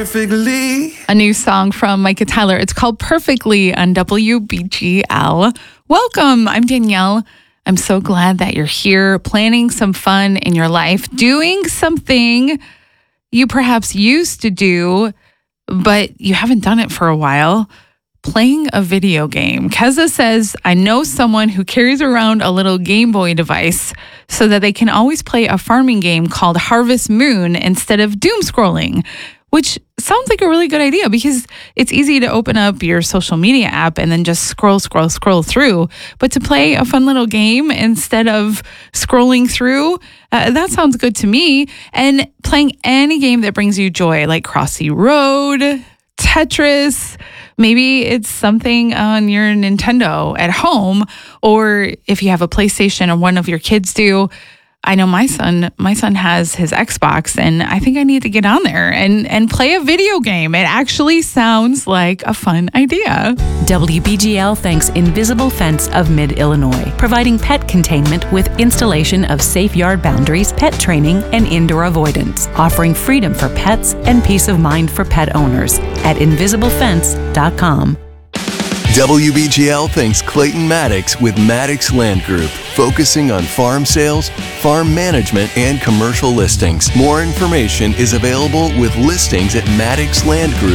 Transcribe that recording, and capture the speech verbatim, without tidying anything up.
Perfectly. A new song from Micah Tyler. It's called Perfectly on W B G L. Welcome. I'm Danielle. I'm so glad that you're here planning some fun in your life, doing something you perhaps used to do, but you haven't done it for a while. Playing a video game. Keza says, I know someone who carries around a little Game Boy device so that they can always play a farming game called Harvest Moon instead of doom scrolling, which sounds like a really good idea because it's easy to open up your social media app and then just scroll, scroll, scroll through. But to play a fun little game instead of scrolling through, uh, that sounds good to me. And playing any game that brings you joy, like Crossy Road, Tetris. Maybe it's something on your Nintendo at home, or if you have a PlayStation or one of your kids do. I know my son, my son has his Xbox, and I think I need to get on there and, and play a video game. It actually sounds like a fun idea. W B G L thanks Invisible Fence of Mid-Illinois, providing pet containment with installation of safe yard boundaries, pet training, and indoor avoidance, offering freedom for pets and peace of mind for pet owners at invisible fence dot com. W B G L thanks Clayton Maddox with Maddox Land Group, focusing on farm sales, farm management, and commercial listings. More information is available with listings at Maddox Land Group.